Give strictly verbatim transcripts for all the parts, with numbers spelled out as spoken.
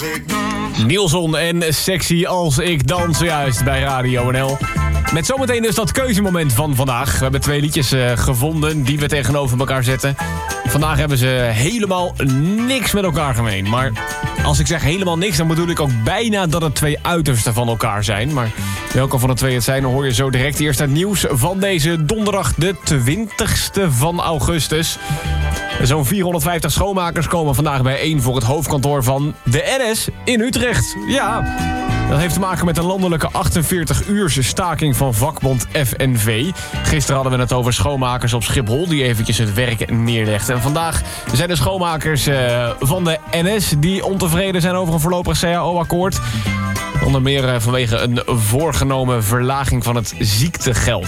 als ik dans. Nielson en Sexy als ik dans, zojuist bij Radio N L. Met zometeen dus dat keuzemoment van vandaag. We hebben twee liedjes uh, gevonden die we tegenover elkaar zetten. Vandaag hebben ze helemaal niks met elkaar gemeen. Maar als ik zeg helemaal niks, dan bedoel ik ook bijna dat het twee uitersten van elkaar zijn. Maar welke van de twee het zijn, dan hoor je zo direct. Eerst het nieuws van deze donderdag, de twintigste van augustus. Zo'n vierhonderdvijftig schoonmakers komen vandaag bijeen voor het hoofdkantoor van de N S in Utrecht. Ja, dat heeft te maken met een landelijke achtenveertig-uurse staking van vakbond F N V. Gisteren hadden we het over schoonmakers op Schiphol die eventjes het werk neerlegden. En vandaag zijn de schoonmakers uh, van de N S die ontevreden zijn over een voorlopig C A O-akkoord. Onder meer uh, vanwege een voorgenomen verlaging van het ziektegeld.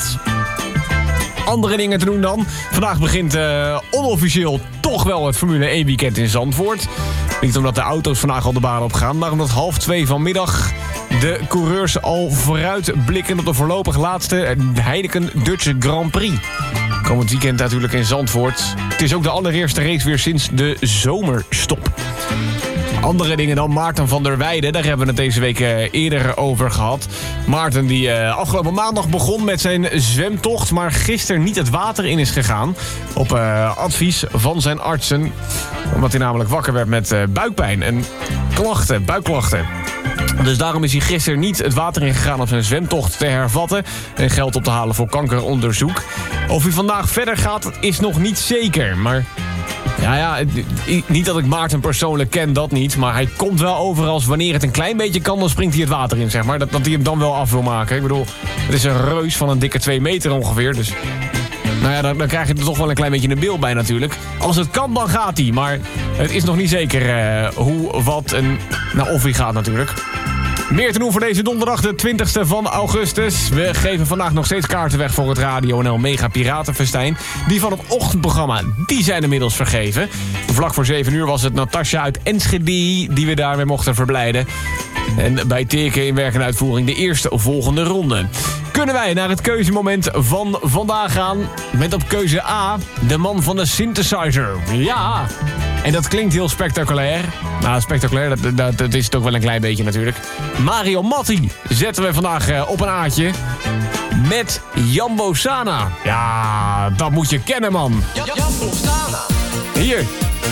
Andere dingen te doen dan. Vandaag begint uh, onofficieel toch wel het Formule één weekend in Zandvoort. Niet omdat de auto's vandaag al de baan op gaan, maar omdat half twee vanmiddag de coureurs al vooruitblikken op de voorlopig laatste Heineken Dutch Grand Prix. Komend weekend natuurlijk in Zandvoort. Het is ook de allereerste race weer sinds de zomerstop. Andere dingen dan, Maarten van der Weijden. Daar hebben we het deze week uh, eerder over gehad. Maarten die uh, afgelopen maandag begon met zijn zwemtocht, maar gisteren niet het water in is gegaan. Op uh, advies van zijn artsen. Omdat hij namelijk wakker werd met uh, buikpijn en klachten, buikklachten. Dus daarom is hij gisteren niet het water ingegaan om zijn zwemtocht te hervatten en geld op te halen voor kankeronderzoek. Of hij vandaag verder gaat, is nog niet zeker, maar ja, ja, niet dat ik Maarten persoonlijk ken, dat niet. Maar hij komt wel over als wanneer het een klein beetje kan, dan springt hij het water in, zeg maar. Dat, dat hij hem dan wel af wil maken. Ik bedoel, het is een reus van een dikke twee meter ongeveer. Dus nou ja, dan, dan krijg je er toch wel een klein beetje een beeld bij natuurlijk. Als het kan, dan gaat hij. Maar het is nog niet zeker uh, hoe, wat en nou, of hij gaat natuurlijk. Meer te doen voor deze donderdag, de twintigste van augustus. We geven vandaag nog steeds kaarten weg voor het Radio N L Mega Piratenfestijn. Die van het ochtendprogramma, die zijn inmiddels vergeven. Vlak voor zeven uur was het Natasja uit Enschede die we daarmee mochten verblijden. En bij teken in werk en uitvoering de eerste volgende ronde. Kunnen wij naar het keuzemoment van vandaag gaan met op keuze A, de man van de synthesizer. Ja, en dat klinkt heel spectaculair. Nou, spectaculair, dat, dat, dat is het ook wel een klein beetje natuurlijk. Mario Matti zetten we vandaag uh, op een aatje met Jambo Sana. Ja, dat moet je kennen, man. Jambo Sana. Hier.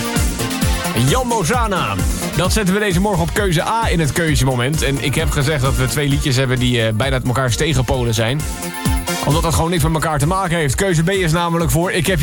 Jambo Sana. Dat zetten we deze morgen op keuze A in het keuzemoment. En ik heb gezegd dat we twee liedjes hebben die uh, bijna uit elkaar tegenpolen zijn. Omdat dat gewoon niks met elkaar te maken heeft. Keuze B is namelijk voor Ik heb